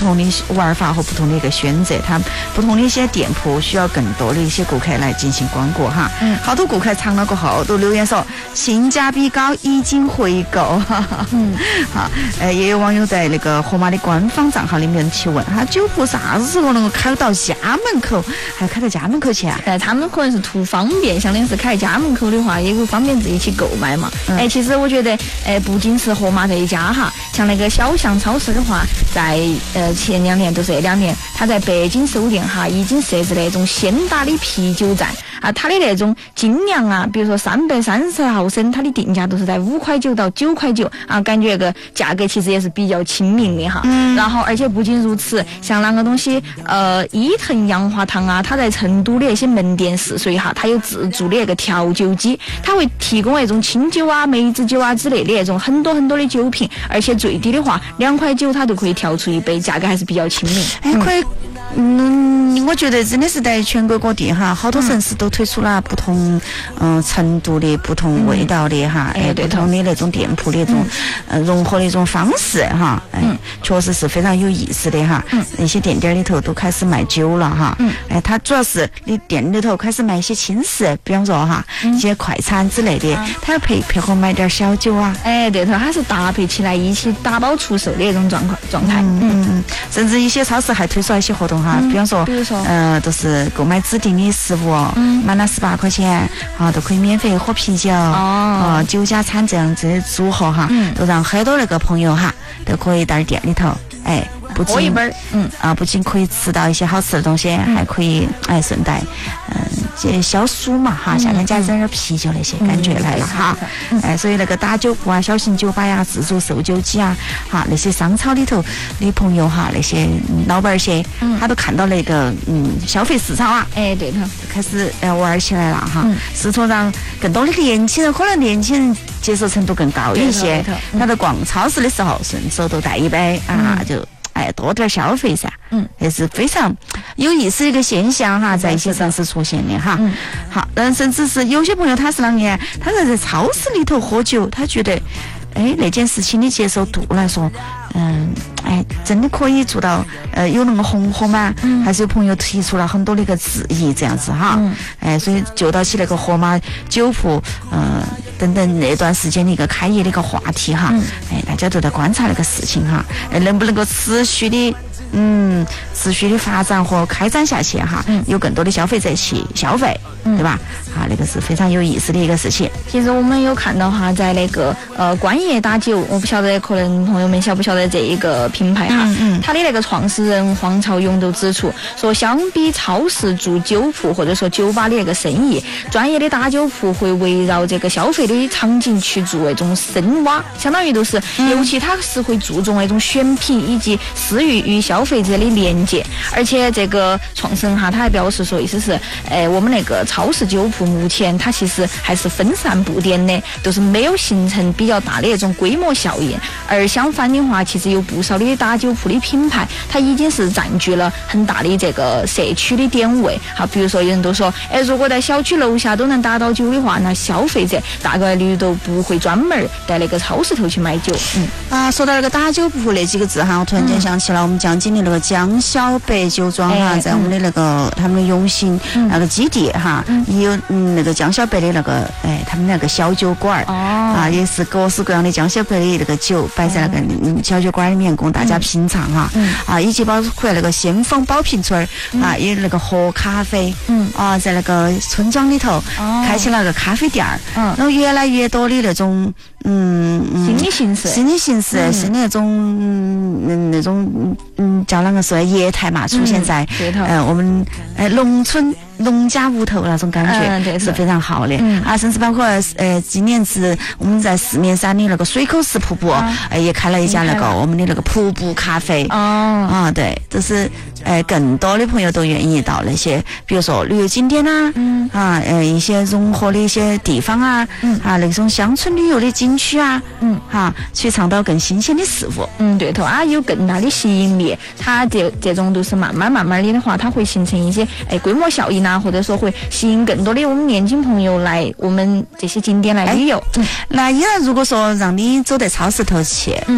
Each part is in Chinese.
同的玩法和不同的一个选择，它不同的一些店铺需要更多的一些顾客来进行光顾哈。好多顾客尝了过后都留言说性价比高，已经回购。好，也有网友在那个盒马的官方账号里面提问，他酒铺啥子时候能够开到家门口？还开到家门口去啊？ 他们可能是图方便，相当于是开家门口的话，也会方便自己去购买嘛。其实我觉得，不仅是盒马这一家哈，像那个小象超市的话，在前2年都是这2年，它在北京首店哈已经设置那种鲜打的啤酒站啊，它的那种精酿啊，比如说330毫升，它的定价都是在5.9到9.9啊，感觉这个价格其实也是比较亲民的哈。然后而且不仅如此，像那个东西伊藤洋华堂啊，它在成都的那些门店试水哈，它有自助的那个调酒机，它会提供那种清酒啊、梅子酒啊之类的那种很多的酒品，而且最低的话2.9它都可以调出一杯，价格还是比较亲民。 可以。我觉得真的是在全国各地哈，好多城市都推出了不同程度的不同味道的哈，不同的那种店铺的那种融合的一种方式哈，确实是非常有意思的哈。那些店里头都开始卖酒了哈，它主要是你店里头开始卖一些轻食，比方说哈一些快餐之类的，它要配合买点小酒啊。 对头，它是搭配起来一起打包出售的那种状态。 甚至一些超市还推出了一些活动哈，比方说都是购买指定的食物，满了18块钱啊，都可以免费喝啤酒酒加餐这样子的组合哈，都让很多那个朋友哈都可以到店里头不仅喝一杯不仅可以吃到一些好吃的东西，还可以顺带消暑嘛哈，夏天加点啤酒那些感觉来了哈。所以那个打酒铺啊、小型酒吧呀、自助售酒机啊，哈那些商超里头的朋友哈，那些老板些，他都看到那个消费市场啊， 对头， 开始玩起来了哈，试图让更多的年轻人，可能年轻人接受程度更高一些，他在逛超市的时候顺手都带一杯啊，就多点消费噻，也是非常有意思的一个现象哈，在一些城市出现的哈。好，甚至是有些朋友他是啷个，他在超市里头喝酒，他觉得那件事情的接受度来说，真的可以做到有那么红火吗？还是有朋友提出了很多的一个质疑这样子哈。所以就到起那个盒马酒铺等等那段时间的一个开业的一个话题哈。大家都在观察那个事情哈，能不能够持续的发展和开展下去哈，有更多的消费者去消费，对吧？那个是非常有意思的一个事情。 其实我们有看到哈，在那个官爷打酒，我不晓得可能朋友们晓不晓得这一个品牌哈，他的那个创始人黄朝勇都指出说，相比超市做酒铺或者说酒吧的那个生意，专业的打酒铺会围绕这个消费的场景去做那种深挖，相当于都是尤其他是会注重那种选品以及私域与消费者的连接。而且这个创始人哈，他还表示说，意思是我们那个超市酒铺目前它其实还是分散布点的，都是没有形成比较大的那种规模效应。而相反的话，其实有不少的打酒铺的品牌，它已经是占据了很大的这个社区的点位。好，比如说有人都说，如果在小区楼下都能打到酒的话，那消费者大概率都不会专门在那个超市头去买酒。 说到那个打酒铺那几个字哈，我突然间想起了我们江津的那个江小北酒庄哈，在我们的那个他们的永兴那个基地哈，也有那个江小北的那个他们那个小酒馆也是各式各样的江小北的那个酒摆在那个小酒馆里面供大家品尝哈。以及包括那个先锋宝瓶村也有那个喝咖啡在那个村庄里头开起了个咖啡店然后越来越多的那种新的形式新的那种叫啷个说业态嘛，出现在我们农村农家屋头那种感觉是非常好的甚至包括今年是我们在四面山的那个水口石瀑布也开了一家那个我们的那个瀑布咖啡对，就是更多的朋友都愿意到那些比如说旅游景点一些融合的一些地方那种乡村旅游的景区去尝到更新鲜的事物对头有更大的吸引力。它这种都是慢慢的话，它会形成一些规模效应或者说会吸引更多的我们年轻朋友来我们这些景点来旅游。 那依然如果说让你走在超市头去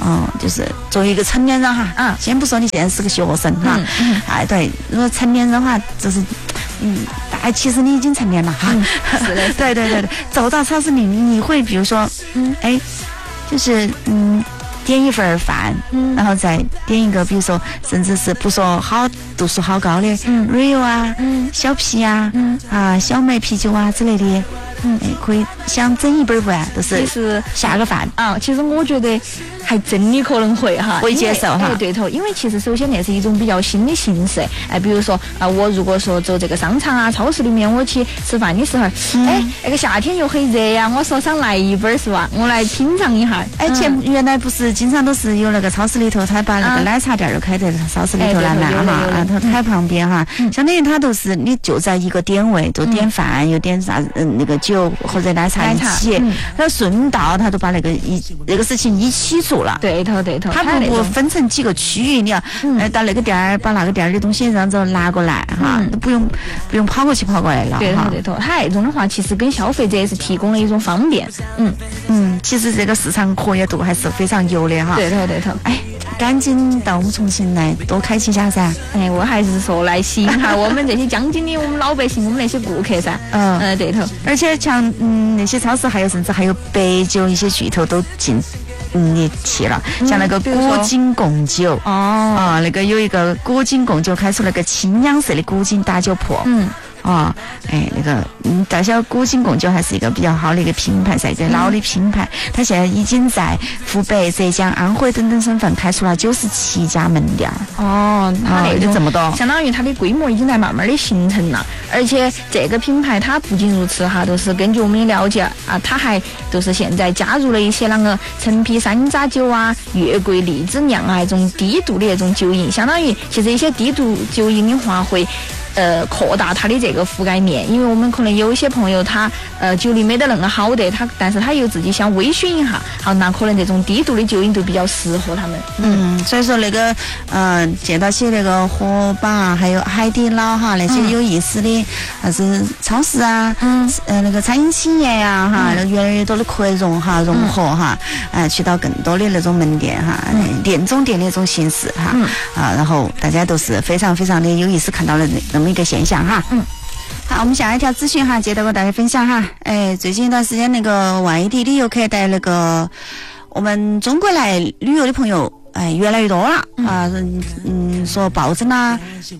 就是作为一个成年人哈，先不说你现在是个学生哈，哎对，如果成年人的话，就是其实你已经成年了哈， 是的， 对，走到超市里，你会比如说，就是点一份饭，然后再点一个，比如说，甚至是不说度数好高的，Rio 啊，小啤啊，小麦啤酒啊之类的，可以想整一本不啊，都是下个饭啊。其实我觉得还真的可能会哈， 会接受哈。 对头，因为其实首先那是一种比较新的形式，比如说我如果说走这个商场啊、超市里面，我去吃饭的时候，那个夏天又很热呀，我说想来一本是吧？我来品尝一下。 原来不是经常都是有那个超市里头，他把那个奶茶店儿开在超市里头来卖哈，他开旁边哈，相当于他都是你就在一个点位，就点饭又点啥那个酒或者奶茶一起，他顺道他都把那个事情一起做了。 对头， 他不分成几个区域，你要到那个店儿把那个店儿的东西这样子拿过来哈，都不用跑过去跑过来了。 对头，他那种的话，其实跟消费者也是提供了一种方便。 其实这个市场活跃度还是非常有的哈。 对头， 赶紧到我们重庆来多开几家噻。 我还是说来吸引下我们这些江津的我们老百姓，我们那些顾客噻。对头。而且像那些超市甚至还有白酒一些巨头都进去了，像那个古井贡酒那个有一个古井贡酒开出那个青阳色的古井打酒铺。那个大小古井贡酒还是一个比较好的一个品牌噻，一个老的品牌，它现在已经在湖北、浙江、安徽等等省份开出了97家门店。 它那个这么多， 相当于它的规模已经在慢慢的形成了。而且这个品牌它不仅如此哈，都是根据我们的了解它还都是现在加入了一些那个陈皮山楂酒啊、月桂荔枝酿啊这种低度的那种酒饮，相当于其实一些低度酒饮的话会扩大它的这个覆盖面，因为我们可能有一些朋友他酒力没得那么好的，但是他又自己想微醺一下，好，那可能这种低度的酒饮都比较适合他们。 所以说那个见到些那个河吧，还有海底捞哈那些有意思的啥子超市啊，那个餐饮企业呀哈，越来越多的扩容哈融合哈，去到更多的那种门店哈，店中店的那种形式哈，然后大家都是非常非常的有意思看到了那么一个现象哈。好，我们下一条资讯哈，接着跟大家分享哈。最近一段时间那个外地的游客带那个我们中国来旅游的朋友越来越多了说暴增了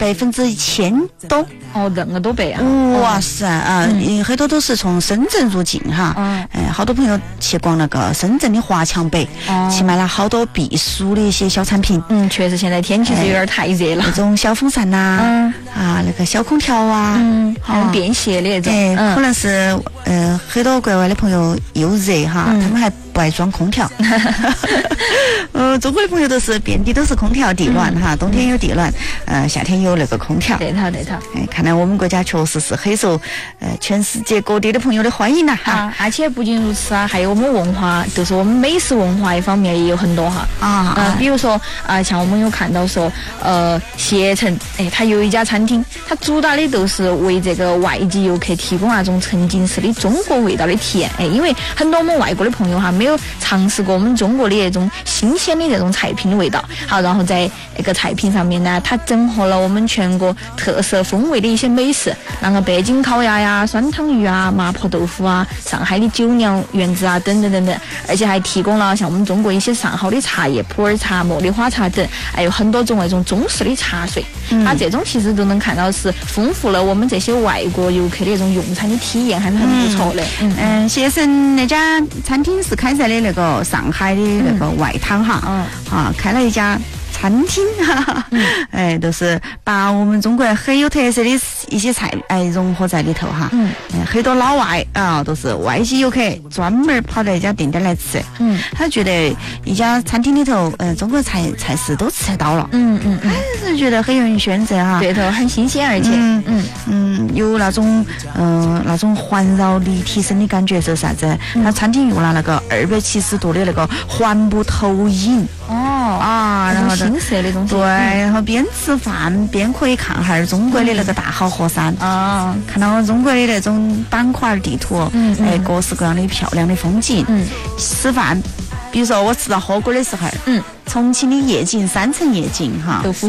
1000%多。 那么多倍啊！ 哇塞很多都是从深圳入境哈。好多朋友去逛那个深圳的华强北，去买了好多避暑的一些小产品。 确实现在天气是有点太热了。 那种小风扇呐，那个小空调啊， 便携的那种。 可能是很多国外的朋友又热哈，他们还不爱装空调。中国的朋友都是遍地都是空调地暖哈，冬天有地暖，夏天有那个空调。 对头。 看来我们国家确实是很受全世界各地的朋友的欢迎呐哈。 而且不仅如此还有我们文化，就是我们美食文化一方面也有很多哈。比如说像我们有看到说携程它有一家餐厅，它主打的都是为这个外籍游客提供那种沉浸式的中国味道的体验。因为很多我们外国的朋友哈没有尝试过我们中国的那种新鲜的这种菜品的味道。好，然后在那个菜品上面呢，它整合了我们全国特色风味的一些美食，那个北京烤鸭呀、酸汤鱼啊、麻婆豆腐啊、上海的酒酿圆子啊等等等等，而且还提供了像我们中国一些上好的茶叶，普洱茶、茉莉花茶等，还有很多种那种中式的茶水。这种其实都能看到是丰富了我们这些外国游客的那种用餐的体验，还是很不错的。 携程那家餐厅是开在的那个上海的那个外滩哈，开了一家餐厅都是把我们中国很有特色的一些菜融合在里头哈。很多老外都是外籍游客专门跑到一家店来吃。他觉得一家餐厅里头中国菜式都吃得到了。还是觉得很有人选择哈。 对头，很新鲜，而且有那种环绕立体声的感觉是啥子？他餐厅用了那个270度的那个环幕投影。然后新色的东西。 对，然后边吃饭边可以看哈中国的那个大好河山。看到中国的那种板块地图，各式各样的漂亮的风景。吃饭比如说我吃到火锅的时候，重庆的夜景3层夜景哈。